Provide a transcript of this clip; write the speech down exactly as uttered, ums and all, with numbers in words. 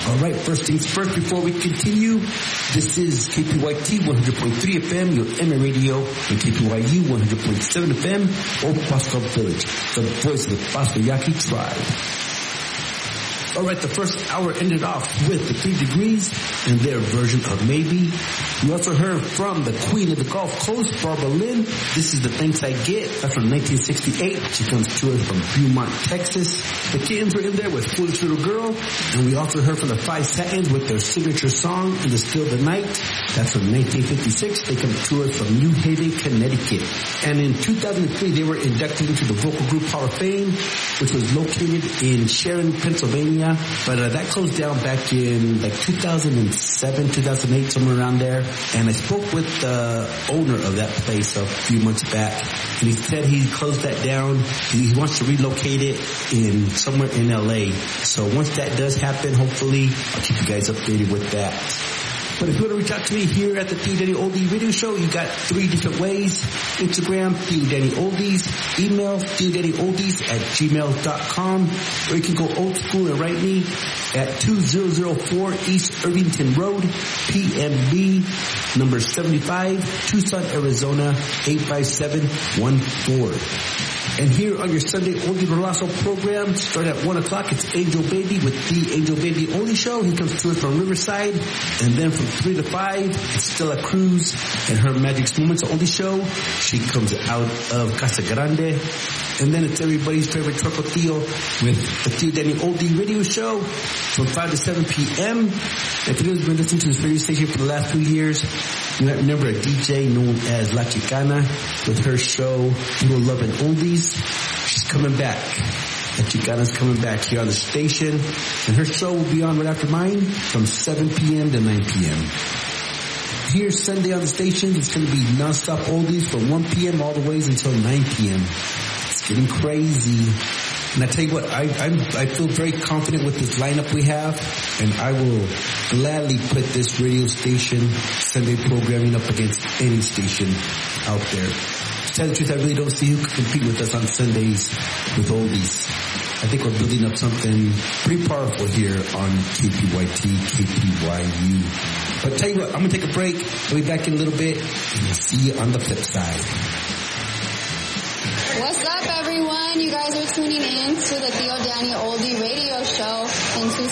All right, first things first, before we continue, this is K P Y T one hundred point three F M, your M A radio, and K P Y U one hundred point seven F M, Old Pasco Village, the voice of the Pasco Yaqui tribe. All right, the first hour ended off with the Three Degrees and their version of Maybe. We also heard from the Queen of the Gulf Coast, Barbara Lynn. This is The Thanks I Get. That's from nineteen sixty-eight. She comes to us from Beaumont, Texas. The Kittens were in there with Foolish Little Girl. And we also heard from the Five Satins with their signature song, In the Still of the Night. That's from nineteen fifty-six. They come to us from New Haven, Connecticut. And in two thousand three, they were inducted into the Vocal Group Hall of Fame, which was located in Sharon, Pennsylvania. But uh, that closed down back in like two thousand seven, two thousand eight, somewhere around there. And I spoke with the owner of that place a few months back, and he said he closed that down. He wants to relocate it in somewhere in L A. So once that does happen, hopefully I'll keep you guys updated with that. But if you want to reach out to me here at the Theo Danny Oldie Radio Show, you got three different ways. Instagram, Theo Danny Oldies. Email, Theo Danny Oldies at gmail dot com. Or you can go old school and write me at two thousand four East Irvington Road, P M B, number seventy-five, Tucson, Arizona, eight five seven one four. And here on your Sunday Oldie Rolasso program, start at one o'clock, it's Angel Baby with the Angel Baby Oldie Show. He comes to us from Riverside. And then from three to five, it's Stella Cruz and her Magic Moments Oldie Show. She comes out of Casa Grande. And then it's everybody's favorite Truco Theo with the Theo Danny Oldie Radio Show from five to seven p.m. If you've been listening to this radio station for the last few years, you might remember a D J known as La Chicana with her show, Little Love and Oldies. She's coming back. La Chicana's coming back here on the station. And her show will be on right after mine from seven p.m. to nine p.m. Here Sunday on the station, it's going to be nonstop oldies from one p.m. all the way until nine p.m. It's getting crazy. And I tell you what, I I'm, I feel very confident with this lineup we have, and I will gladly put this radio station Sunday programming up against any station out there. To tell the truth, I really don't see who can compete with us on Sundays with oldies. I think we're building up something pretty powerful here on K P Y T, K P Y U. But tell you what, I'm going to take a break. I'll be back in a little bit, and we'll see you on the flip side. What's up, everyone? You guys are tuning in to the Theo Danny Oldie Radio Show in